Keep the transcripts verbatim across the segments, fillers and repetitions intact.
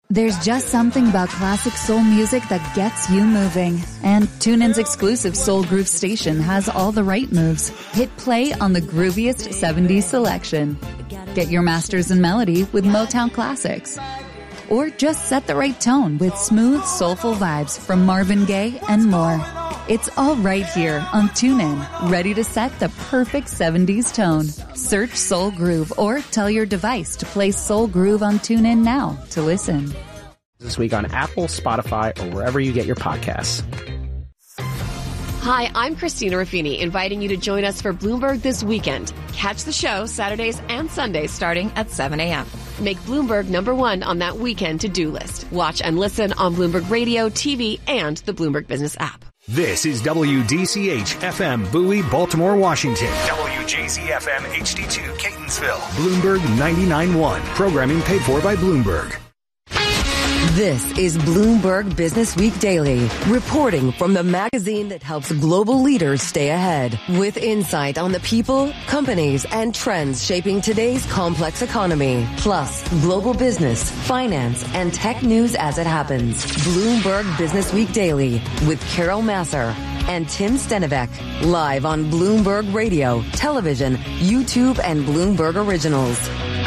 There's just something about classic soul music that gets you moving. And TuneIn's exclusive Soul Groove station has all the right moves. Hit play on the grooviest seventies selection. Get your masters in melody with Motown classics. Or just set the right tone with smooth, soulful vibes from Marvin Gaye and more. It's all right here on TuneIn, ready to set the perfect seventies tone. Search Soul Groove or tell your device to play Soul Groove on TuneIn now to listen. This week on Apple, Spotify, or wherever you get your podcasts. Hi, I'm Christina Ruffini, inviting you to join us for Bloomberg This Weekend. Catch the show Saturdays and Sundays starting at seven a.m. Make Bloomberg number one on that weekend to-do list. Watch and listen on Bloomberg Radio, T V, and the Bloomberg Business app. This is W D C H F M Bowie, Baltimore, Washington. W J Z F M H D two, Catonsville. Bloomberg ninety-nine point one. Programming paid for by Bloomberg. This is Bloomberg Business Week Daily, reporting from the magazine that helps global leaders stay ahead, with insight on the people, companies, and trends shaping today's complex economy, plus global business, finance, and tech news as it happens. Bloomberg Business Week Daily with Carol Massar and Tim Stenivek, live on Bloomberg Radio, television, YouTube, and Bloomberg Originals.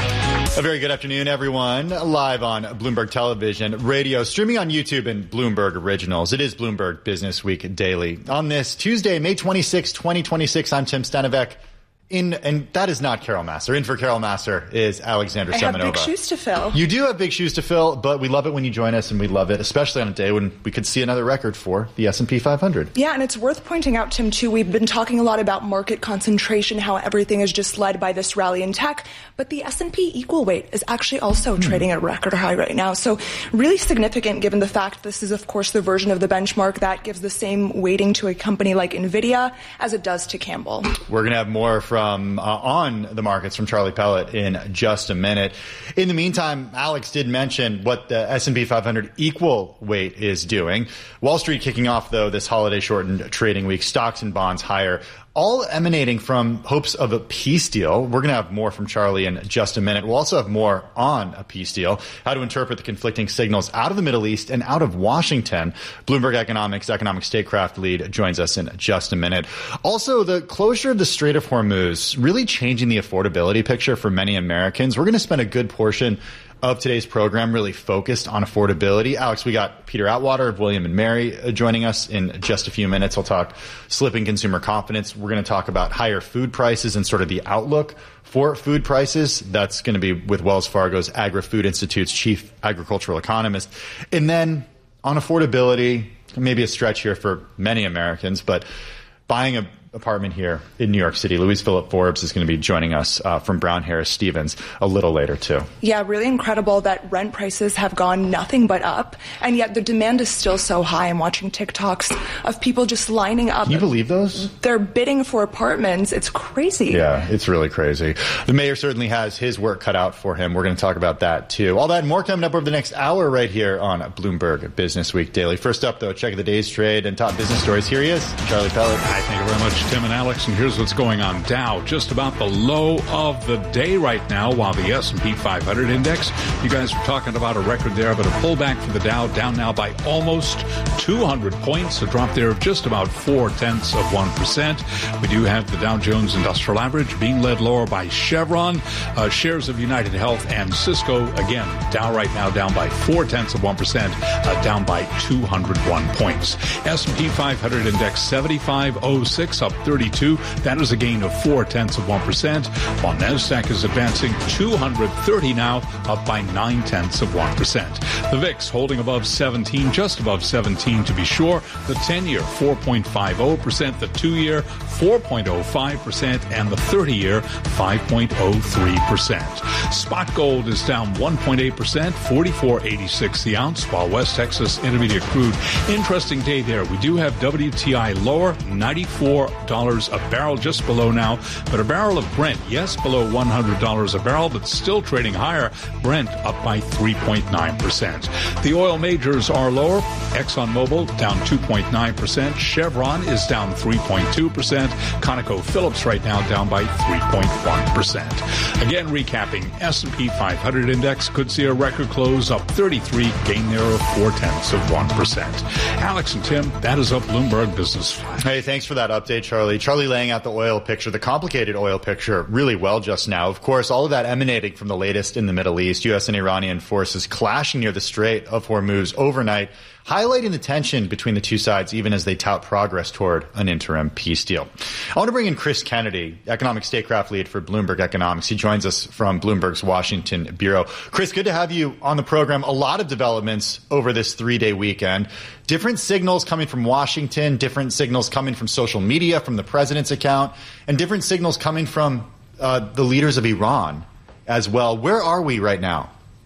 A very good afternoon, everyone. Live on Bloomberg Television, radio, streaming on YouTube and Bloomberg Originals. It is Bloomberg Business Week Daily. On this Tuesday, May twenty-sixth, twenty twenty-six, I'm Tim Stenivek. In, and that is not Carol Massar. In for Carol Massar is Alexandra I Semenova. have big shoes to fill. You do have big shoes to fill, but we love it when you join us, and we love it, especially on a day when we could see another record for the S and P five hundred. Yeah, and it's worth pointing out, Tim, too, we've been talking a lot about market concentration, how everything is just led by this rally in tech, but the S and P equal weight is actually also hmm. trading at a record high right now. So really significant given the fact this is, of course, the version of the benchmark that gives the same weighting to a company like NVIDIA as it does to Campbell. We're going to have more from uh, on On the markets from Charlie Pellet in just a minute. In the meantime, Alex did mention what the S and P five hundred equal weight is doing. Wall Street kicking off, though, this holiday shortened trading week. Stocks and bonds higher, all emanating from hopes of a peace deal. We're going to have more from Charlie in just a minute. We'll also have more on a peace deal, how to interpret the conflicting signals out of the Middle East and out of Washington. Bloomberg Economics economic statecraft lead joins us in just a minute. Also, the closure of the Strait of Hormuz really changing the affordability picture for many Americans. We're going to spend a good portion of today's program really focused on affordability. Alex, we got Peter Atwater of William and Mary joining us in just a few minutes. We'll talk slipping consumer confidence. We're going to talk about higher food prices and sort of the outlook for food prices. That's going to be with Wells Fargo's Agri-Food Institute's chief agricultural economist. And then on affordability, maybe a stretch here for many Americans, but buying a apartment here in New York City. Louise Phillip Forbes is going to be joining us uh, from Brown Harris Stevens a little later, too. Yeah, really incredible that rent prices have gone nothing but up, and yet the demand is still so high. I'm watching TikToks of people just lining up. Can you believe those? They're bidding for apartments. It's crazy. Yeah, it's really crazy. The mayor certainly has his work cut out for him. We're going to talk about that, too. All that and more coming up over the next hour right here on Bloomberg Business Week Daily. First up, though, check the day's trade and top business stories. Here he is, Charlie Pellet. Hi, thank you very much, Tim and Alex, and here's what's going on. Dow just about the low of the day right now, while the S and P five hundred index, you guys were talking about a record there, but a pullback for the Dow, down now by almost two hundred points, a drop there of just about four tenths of one percent. We do have the Dow Jones Industrial Average being led lower by Chevron, uh, shares of United Health and Cisco. Again, Dow right now down by four tenths of one percent, uh, down by two hundred one points. S and P five hundred index seventy-five oh six, up thirty-two. That is a gain of four tenths of one percent, while NASDAQ is advancing two hundred thirty now, up by nine tenths of one percent. The V I X holding above seventeen, just above seventeen to be sure. The ten-year four point five oh percent, the two-year four point oh five percent, and the thirty-year five point oh three percent. Spot gold is down one point eight percent, forty-four eighty-six the ounce, while West Texas Intermediate crude, interesting day there. We do have W T I lower, ninety-four dollars a barrel, just below now. But a barrel of Brent, yes, below one hundred dollars a barrel, but still trading higher. Brent up by three point nine percent. The oil majors are lower. ExxonMobil down two point nine percent. Chevron is down three point two percent. ConocoPhillips right now down by three point one percent. Again, recapping, S and P five hundred index could see a record close up thirty-three, gain there of four-tenths of one percent. Alex and Tim, that is a Bloomberg Business Flash. Hey, thanks for that update, Charlie. Charlie laying out the oil picture, the complicated oil picture, really well just now. Of course, all of that emanating from the latest in the Middle East, U S and Iranian forces clashing near the Strait of Hormuz overnight, highlighting the tension between the two sides even as they tout progress toward an interim peace deal. I want to bring in Chris Kennedy, economic statecraft lead for Bloomberg Economics. He joins us from Bloomberg's Washington bureau. Chris, good to have you on the program. A lot of developments over this three-day weekend. Different signals coming from Washington, different signals coming from social media, from the president's account, and different signals coming from uh, the leaders of Iran as well. Where are we right now?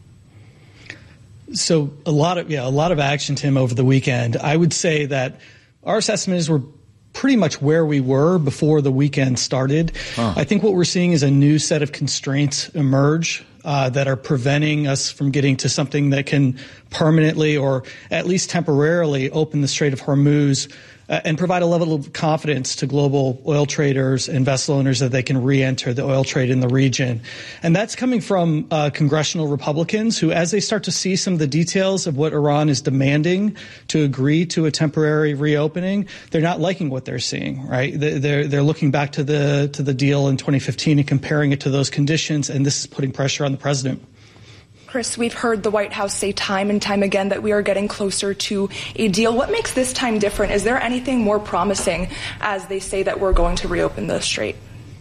So a lot of yeah, a lot of action, Tim, over the weekend. I would say that our assessment is we're pretty much where we were before the weekend started. Huh. I think what we're seeing is a new set of constraints emerge uh, that are preventing us from getting to something that can permanently or at least temporarily open the Strait of Hormuz Uh, and provide a level of confidence to global oil traders and vessel owners that they can re-enter the oil trade in the region. And that's coming from uh, congressional Republicans who, as they start to see some of the details of what Iran is demanding to agree to a temporary reopening, they're not liking what they're seeing, right? They're, they're looking back to the, to the deal in twenty fifteen and comparing it to those conditions, and this is putting pressure on the president. Chris, we've heard the White House say time and time again that we are getting closer to a deal. What makes this time different? Is there anything more promising as they say that we're going to reopen the strait?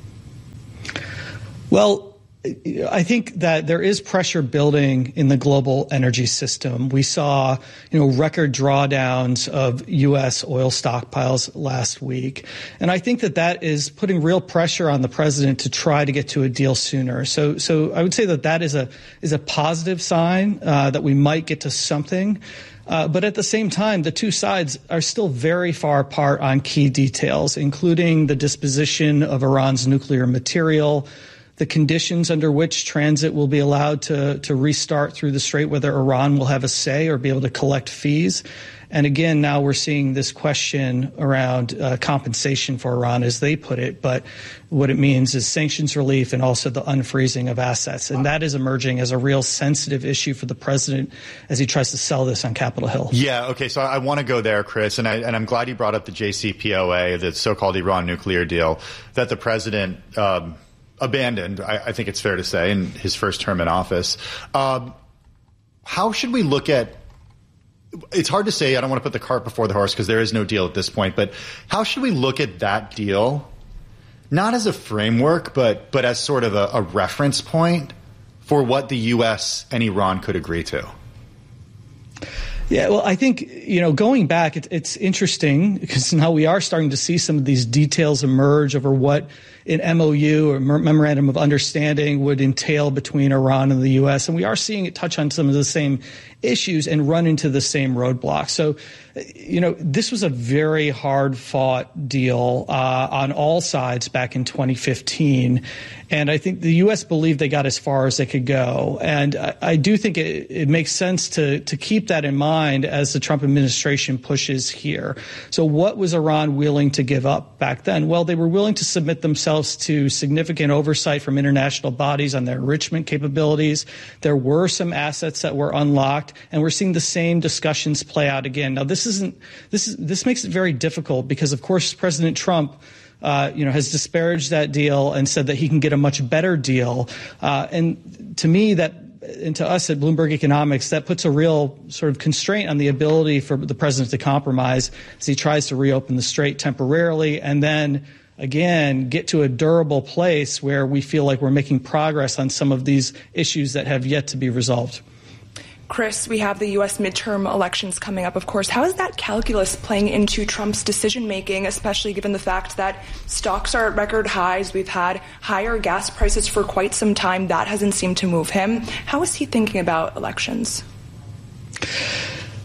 Well, I think that there is pressure building in the global energy system. We saw, you know, record drawdowns of U S oil stockpiles last week. And I think that that is putting real pressure on the president to try to get to a deal sooner. So, so I would say that that is a, is a positive sign, uh, that we might get to something. Uh, but at the same time, the two sides are still very far apart on key details, including the disposition of Iran's nuclear material, the conditions under which transit will be allowed to, to restart through the strait, whether Iran will have a say or be able to collect fees. And again, now we're seeing this question around uh, compensation for Iran, as they put it. But what it means is sanctions relief and also the unfreezing of assets. And that is emerging as a real sensitive issue for the president as he tries to sell this on Capitol Hill. Yeah, okay, so I want to go there, Chris, and, I, and I'm glad you brought up the J C P O A, the so-called Iran nuclear deal, that the president um, abandoned, I, I think it's fair to say, in his first term in office. Um, how should we look at It's hard to say. I don't want to put the cart before the horse because there is no deal at this point. But how should we look at that deal, not as a framework, but but as sort of a, a reference point for what the U S and Iran could agree to? Yeah, well, I think, you know, going back, it, it's interesting because now we are starting to see some of these details emerge over what an M O U or memorandum of understanding would entail between Iran and the U S. And we are seeing it touch on some of the same issues and run into the same roadblocks. So, you know, this was a very hard fought deal uh, on all sides back in twenty fifteen. And I think the U S believed they got as far as they could go. And I, I do think it, it makes sense to, to keep that in mind as the Trump administration pushes here. So what was Iran willing to give up back then? Well, they were willing to submit themselves to significant oversight from international bodies on their enrichment capabilities. There were some assets that were unlocked, and we're seeing the same discussions play out again. Now, this isn't this is this makes it very difficult because, of course, President Trump Uh, you know, has disparaged that deal and said that he can get a much better deal. Uh, and to me, that, and to us at Bloomberg Economics, that puts a real sort of constraint on the ability for the president to compromise as he tries to reopen the strait temporarily and then, again, get to a durable place where we feel like we're making progress on some of these issues that have yet to be resolved. Chris, we have the U S midterm elections coming up, of course. How is that calculus playing into Trump's decision-making, especially given the fact that stocks are at record highs? We've had higher gas prices for quite some time. That hasn't seemed to move him. How is he thinking about elections?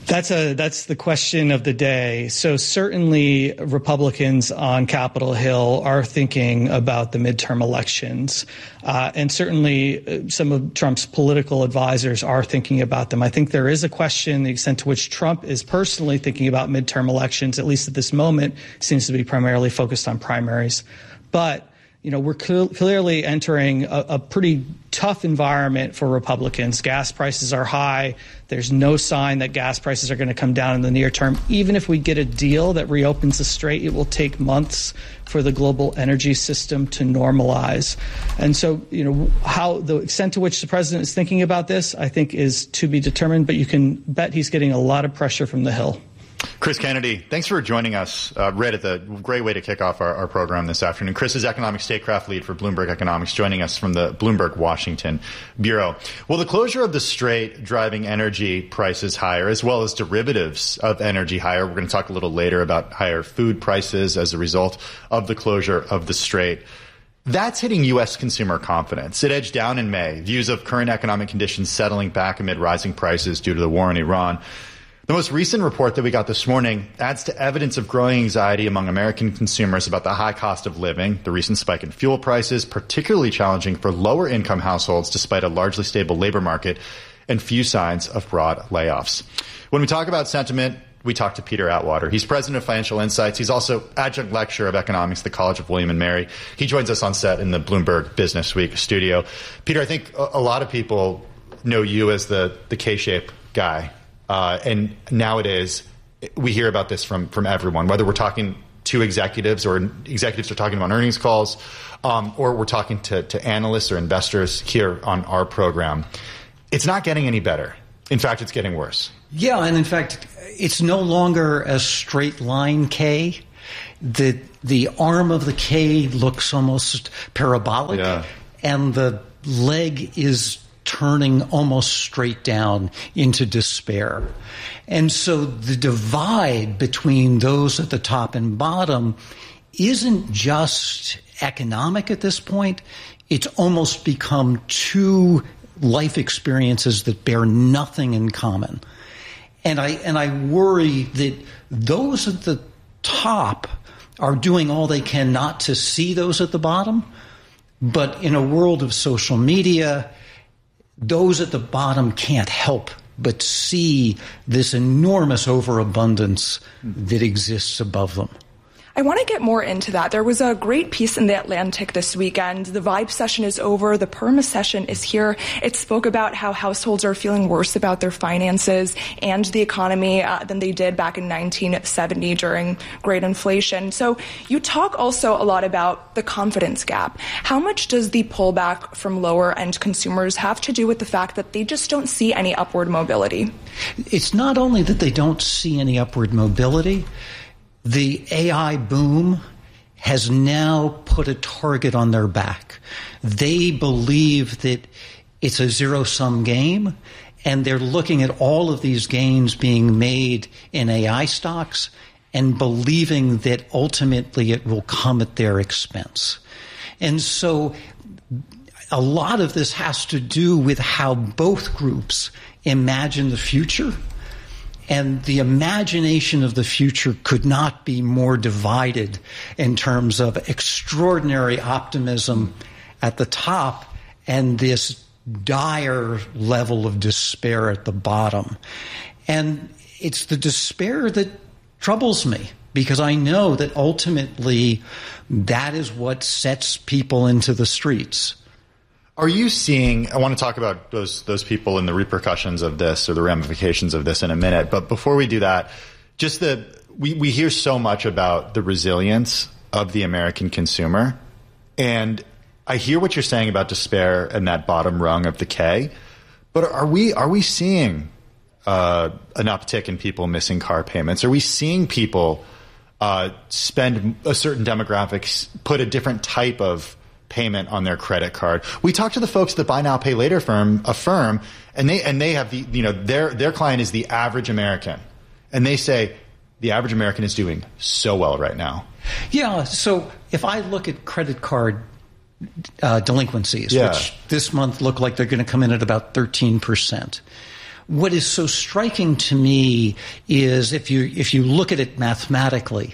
That's a that's the question of the day. So certainly Republicans on Capitol Hill are thinking about the midterm elections. Uh, and certainly some of Trump's political advisors are thinking about them. I think there is a question, the extent to which Trump is personally thinking about midterm elections, at least at this moment, seems to be primarily focused on primaries. But you know, we're cl- clearly entering a, a pretty tough environment for Republicans. Gas prices are high. There's no sign that gas prices are going to come down in the near term. Even if we get a deal that reopens the strait, it will take months for the global energy system to normalize. And so, you know, how the extent to which the president is thinking about this, I think, is to be determined. But you can bet he's getting a lot of pressure from the Hill. Chris Kennedy, thanks for joining us uh, right at the great way to kick off our, our program this afternoon. Chris is economic statecraft lead for Bloomberg Economics, joining us from the Bloomberg Washington Bureau. Well, the closure of the strait driving energy prices higher, as well as derivatives of energy higher. We're going to talk a little later about higher food prices as a result of the closure of the strait. That's hitting U S consumer confidence. It edged down in May. Views of current economic conditions settling back amid rising prices due to the war in Iran. The most recent report that we got this morning adds to evidence of growing anxiety among American consumers about the high cost of living, the recent spike in fuel prices, particularly challenging for lower income households despite a largely stable labor market, and few signs of broad layoffs. When we talk about sentiment, we talk to Peter Atwater. He's president of Financial Insights. He's also adjunct lecturer of economics at the College of William and Mary. He joins us on set in the Bloomberg Business Week studio. Peter, I think a, a lot of people know you as the, the K-shape guy. Uh, and nowadays, we hear about this from, from everyone, whether we're talking to executives or executives are talking on earnings calls, um, or we're talking to, to analysts or investors here on our program. It's not getting any better. In fact, it's getting worse. Yeah, and in fact, it's no longer a straight line K. The, the arm of the K looks almost parabolic, yeah. And the leg is turning almost straight down into despair. And so the divide between those at the top and bottom isn't just economic at this point. It's almost become two life experiences that bear nothing in common. And I and I worry that those at the top are doing all they can not to see those at the bottom. But in a world of social media, those at the bottom can't help but see this enormous overabundance that exists above them. I want to get more into that. There was a great piece in The Atlantic this weekend. The vibe session is over. The perma session is here. It spoke about how households are feeling worse about their finances and the economy uh, than they did back in nineteen seventy during great inflation. So you talk also a lot about the confidence gap. How much does the pullback from lower-end consumers have to do with the fact that they just don't see any upward mobility? It's not only that they don't see any upward mobility. The A I boom has now put a target on their back. They believe that it's a zero-sum game, and they're looking at all of these gains being made in A I stocks and believing that ultimately it will come at their expense. And so a lot of this has to do with how both groups imagine the future. And the imagination of the future could not be more divided in terms of extraordinary optimism at the top and this dire level of despair at the bottom. And it's the despair that troubles me, because I know that ultimately that is what sets people into the streets. Are you seeing, I want to talk about those those people and the repercussions of this or the ramifications of this in a minute. But before we do that, just the, we, we hear so much about the resilience of the American consumer. And I hear what you're saying about despair and that bottom rung of the K. But are we, are we seeing uh, an uptick in people missing car payments? Are we seeing people uh, spend a certain demographics, put a different type of payment on their credit card? We talked to the folks at the Buy Now Pay Later firm, a firm, and they and they have the you know their their client is the average American, and they say the average American is doing so well right now. Yeah. So if I look at credit card uh, delinquencies, yeah. which this month look like they're going to come in at about thirteen percent. what is so striking to me is if you if you look at it mathematically,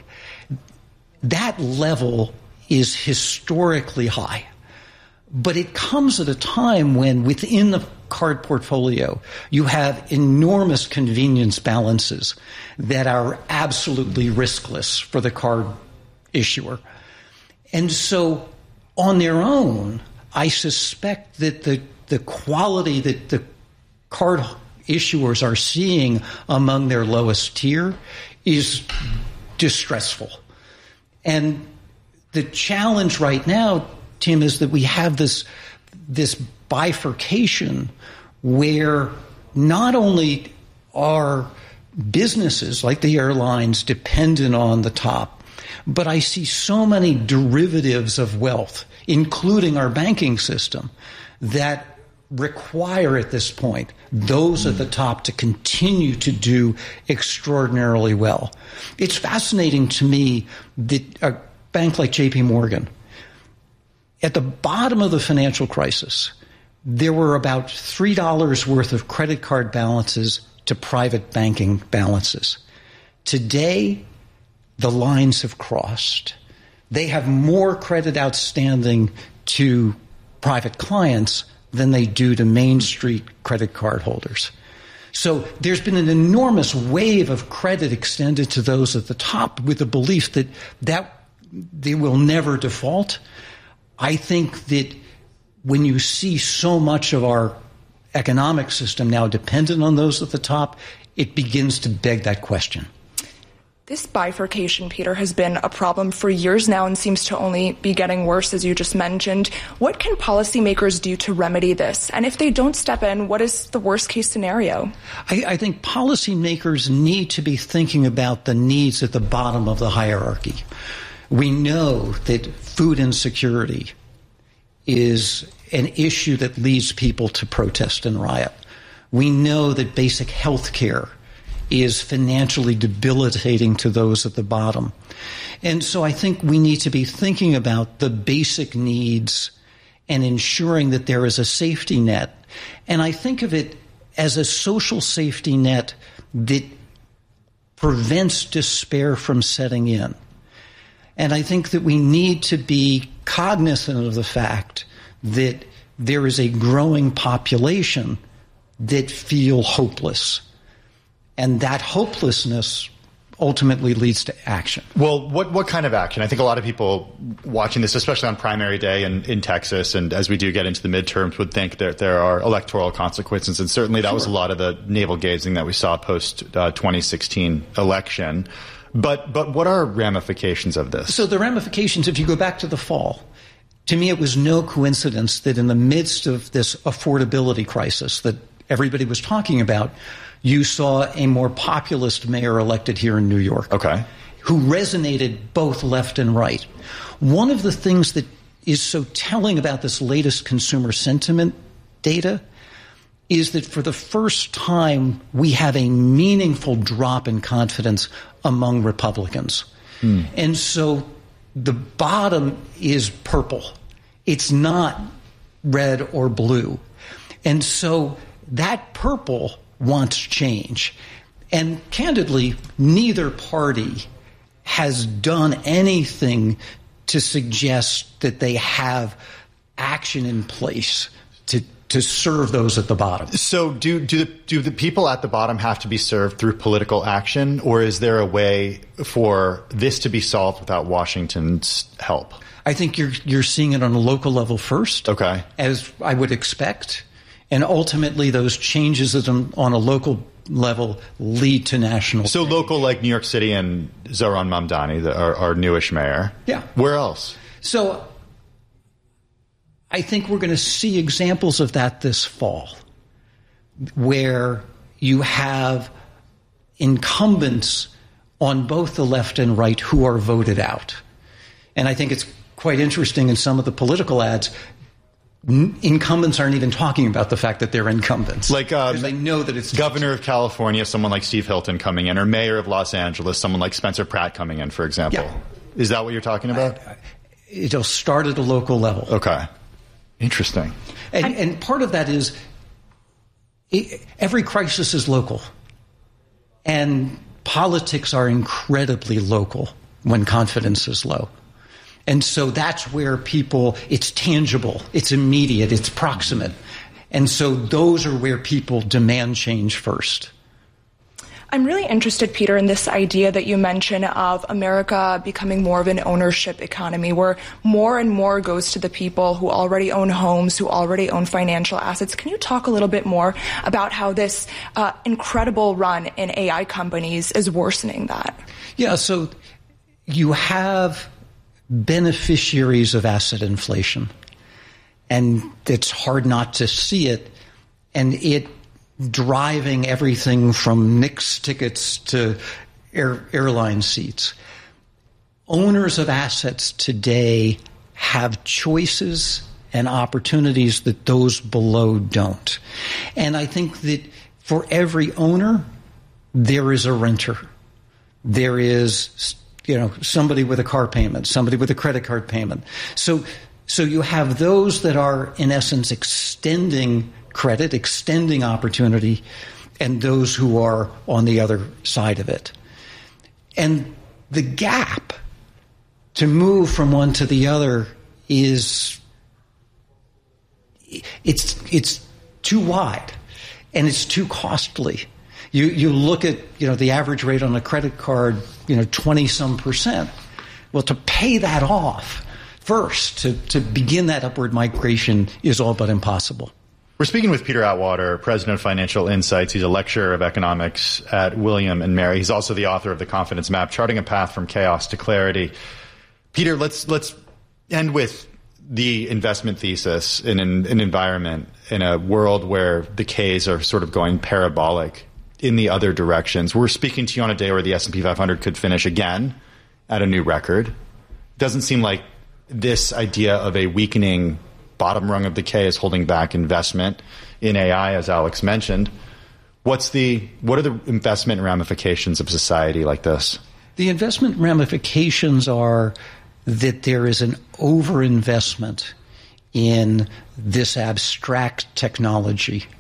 that level is historically high. But it comes at a time when within the card portfolio, you have enormous convenience balances that are absolutely riskless for the card issuer. And so on their own, I suspect that the, the quality that the card issuers are seeing among their lowest tier is distressful. And the challenge right now, Tim, is that we have this this bifurcation where not only are businesses like the airlines dependent on the top, but I see so many derivatives of wealth, including our banking system, that require at this point those at the top to continue to do extraordinarily well. It's fascinating to me that a bank like J P Morgan, at the bottom of the financial crisis, there were about three dollars worth of credit card balances to private banking balances. Today, the lines have crossed. They have more credit outstanding to private clients than they do to Main Street credit card holders. So there's been an enormous wave of credit extended to those at the top with the belief that, that they will never default. I think that when you see so much of our economic system now dependent on those at the top, it begins to beg that question. This bifurcation, Peter, has been a problem for years now and seems to only be getting worse, as you just mentioned. What can policymakers do to remedy this? And if they don't step in, what is the worst-case scenario? I, I think policymakers need to be thinking about the needs at the bottom of the hierarchy. We know that food insecurity is an issue that leads people to protest and riot. We know that basic health care is financially debilitating to those at the bottom. And so I think we need to be thinking about the basic needs and ensuring that there is a safety net. And I think of it as a social safety net that prevents despair from setting in. And I think that we need to be cognizant of the fact that there is a growing population that feel hopeless. And that hopelessness ultimately leads to action. Well, what what kind of action? I think a lot of people watching this, especially on primary day in, in Texas, and as we do get into the midterms, would think that there are electoral consequences. And certainly that sure. was a lot of the navel-gazing that we saw post uh, twenty sixteen election. But but what are ramifications of this? So the ramifications, if you go back to the fall, to me it was no coincidence that in the midst of this affordability crisis that everybody was talking about, you saw a more populist mayor elected here in New York. Okay. Who resonated both left and right. One of the things that is so telling about this latest consumer sentiment data is that for the first time we have a meaningful drop in confidence among Republicans. Hmm. And so the bottom is purple. It's not red or blue. And so that purple wants change. And candidly, neither party has done anything to suggest that they have action in place to to serve those at the bottom. So do do the, do the people at the bottom have to be served through political action, or is there a way for this to be solved without Washington's help? I think you're you're seeing it on a local level first. Okay. As I would expect. And ultimately, those changes on a local level lead to national. So change. Local, like New York City and Zohran Mamdani, the, our, our newish mayor. Yeah. Where else? So I think we're going to see examples of that this fall, where you have incumbents on both the left and right who are voted out. And I think it's quite interesting in some of the political ads. Incumbents aren't even talking about the fact that they're incumbents. Like uh, because they know that it's governor of California, someone like Steve Hilton coming in, or mayor of Los Angeles, someone like Spencer Pratt coming in, for example. Yeah. Is that what you're talking about? I, I, it'll start at a local level. Okay. Interesting. And, and part of that is it, every crisis is local. And politics are incredibly local when confidence is low. And so that's where people, it's tangible, it's immediate, it's proximate. And so those are where people demand change first. I'm really interested, Peter, in this idea that you mention of America becoming more of an ownership economy where more and more goes to the people who already own homes, who already own financial assets. Can you talk a little bit more about how this uh, incredible run in A I companies is worsening that? Yeah, so you have beneficiaries of asset inflation, and it's hard not to see it, and it driving everything from Knicks tickets to air, airline seats. Owners of assets today have choices and opportunities that those below don't. And I think that for every owner, there is a renter. There is, you know, somebody with a car payment, somebody with a credit card payment. So, so you have those that are, in essence, extending credit, extending opportunity, and those who are on the other side of it. And the gap to move from one to the other is it's it's too wide and it's too costly. You you look at, you know, the average rate on a credit card, you know, twenty some percent. Well, to pay that off first, to, to begin that upward migration is all but impossible. We're speaking with Peter Atwater, president of Financial Insights. He's a lecturer of economics at William and Mary. He's also the author of The Confidence Map, Charting a Path from Chaos to Clarity. Peter, let's let's end with the investment thesis in an, an environment, in a world where the Ks are sort of going parabolic in the other directions. We're speaking to you on a day where the S and P five hundred could finish again at a new record. Doesn't seem like this idea of a weakening bottom rung of the K is holding back investment in A I, as Alex mentioned. What's the what are the investment ramifications of society like this? The investment ramifications are that there is an overinvestment in this abstract technology